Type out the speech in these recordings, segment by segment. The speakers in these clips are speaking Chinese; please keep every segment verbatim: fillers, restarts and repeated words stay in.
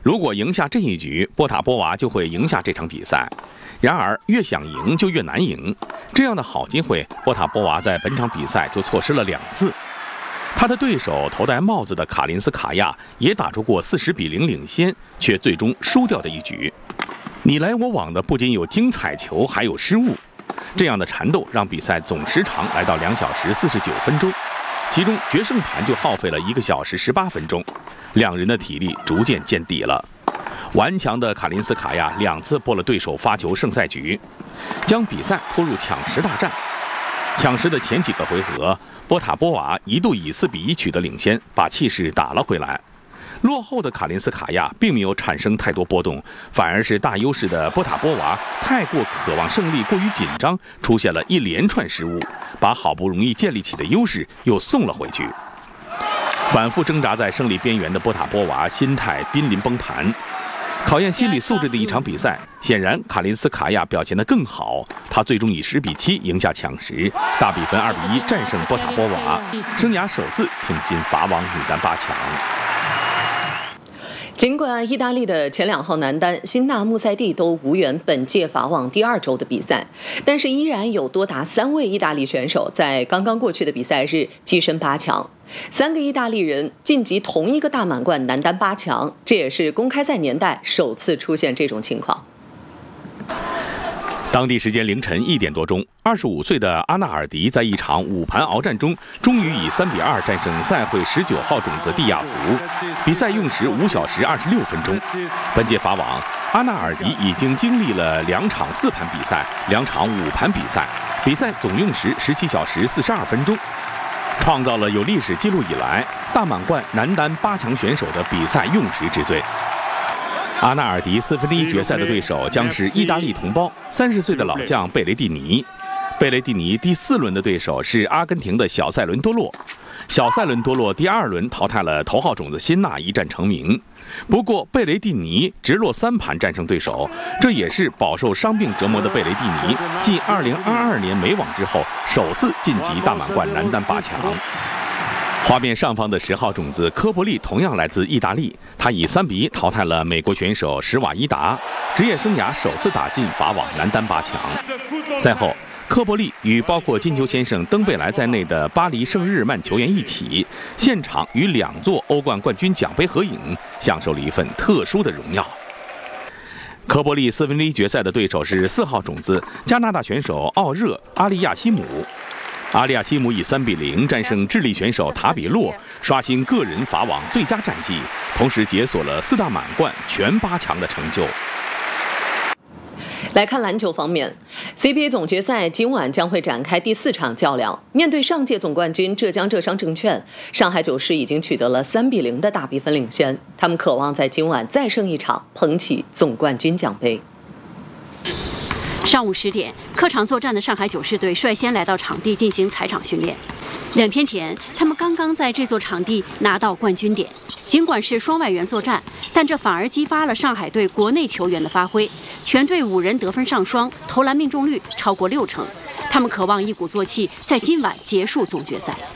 如果赢下这一局，波塔波娃就会赢下这场比赛。然而，越想赢就越难赢，这样的好机会，波塔波娃在本场比赛就错失了两次。他的对手头戴帽子的卡林斯卡娅也打出过四十比零领先，却最终输掉的一局。你来我往的不仅有精彩球，还有失误。这样的缠斗让比赛总时长来到两小时四十九分钟，其中决胜盘就耗费了一个小时十八分钟，两人的体力逐渐见底了。顽强的卡林斯卡娅两次拨了对手发球胜赛局，将比赛拖入抢十大战。抢十的前几个回合，波塔波娃一度以四比一取得领先，把气势打了回来。落后的卡林斯卡娅并没有产生太多波动，反而是大优势的波塔波娃太过渴望胜利，过于紧张，出现了一连串失误，把好不容易建立起的优势又送了回去。反复挣扎在胜利边缘的波塔波娃心态濒临崩盘。考验心理素质的一场比赛，显然卡林斯卡娅表现得更好，他最终以十比七赢下抢十，大比分二比一战胜波塔波娃，生涯首次挺进法网女单八强。 尽管意大利的前两号男单辛纳穆塞蒂都无缘本届法网第二周的比赛，但是依然有多达三位意大利选手在刚刚过去的比赛日跻身八强。三个意大利人晋级同一个大满贯男单八强，这也是公开赛年代首次出现这种情况。 当地时间凌晨一点多钟，二十五岁的阿纳尔迪在一场五盘鏖战中，终于以三比二战胜赛会十九号种子蒂亚福。比赛用时五小时二十六分钟。本届法网，阿纳尔迪已经经历了两场四盘比赛，两场五盘比赛，比赛总用时十七小时四十二分钟，创造了有历史记录以来大满贯男单八强选手的比赛用时之最。阿纳尔迪四分之一决赛的对手将是意大利同胞三十岁的老将贝雷蒂尼。贝雷蒂尼第四轮的对手是阿根廷的小塞伦多洛。小塞伦多洛第二轮淘汰了头号种子辛纳，一战成名。不过贝雷蒂尼直落三盘战胜对手，这也是饱受伤病折磨的贝雷蒂尼继二零二二年美网之后首次晋级大满贯男单八强。画面上方的十号种子科伯利同样来自意大利，他以三比一淘汰了美国选手史瓦伊达，职业生涯首次打进法网男单八强。赛后，科伯利与包括金球先生登贝莱在内的巴黎圣日耳曼球员一起，现场与两座欧冠冠军奖杯合影，享受了一份特殊的荣耀。科伯利四分之一决赛的对手是四号种子加拿大选手奥热阿利亚西姆。阿利亚西姆以三比零战胜智利选手塔比洛，刷新个人法网最佳战绩，同时解锁了四大满贯全八强的成就。 来看篮球方面 ，C B A 总决赛今晚将会展开第四场较量。面对上届总冠军浙江浙商证券，上海九狮已经取得了三比零的大比分领先，他们渴望在今晚再胜一场，捧起总冠军奖杯。 上午十点，客场作战的上海九狮队率先来到场地进行踩场训练。两天前，他们刚刚在这座场地拿到冠军点。尽管是双外援作战，但这反而激发了上海队国内球员的发挥，全队五人得分上双，投篮命中率超过六成。他们渴望一鼓作气，在今晚结束总决赛。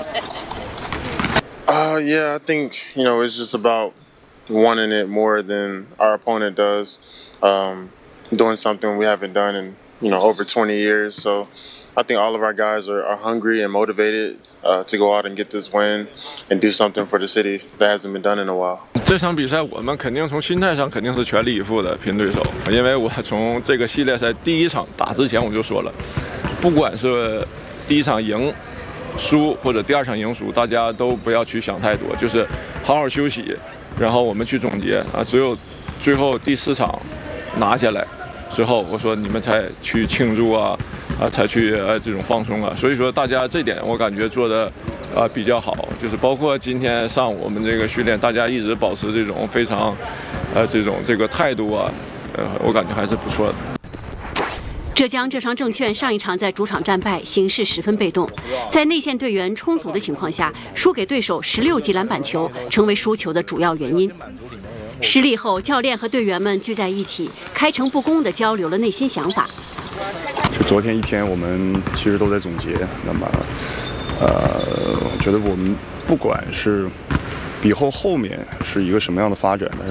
Uh, yeah, I think you know it's just about wanting it more than our opponent does. Um, doing something we haven't done in you know over twenty years. So I think all of our guys are, are hungry and motivated uh, to go out and get this win and do something for the city that hasn't been done in a while. 这场比赛我们肯定从心态上肯定是全力以赴的拼对手，因为我从这个系列赛第一场打之前我就说了，不管是第一场赢输或者第二场赢输，大家都不要去想太多，就是好好休息，然后我们去总结啊，只有最后第四场拿下来之后，我说你们才去庆祝啊，啊，才去呃这种放松啊。所以说大家这点我感觉做的啊比较好，就是包括今天上午我们这个训练，大家一直保持这种非常呃这种这个态度啊，呃，我感觉还是不错的。 浙江浙商证券上一场在主场战败，形势十分被动。在内线队员充足的情况下，输给对手十六记篮板球，成为输球的主要原因。失利后，教练和队员们聚在一起，开诚布公地交流了内心想法。 就昨天一天，我们其实都在总结。那么，呃，我觉得我们不管是比后后面是一个什么样的发展，但是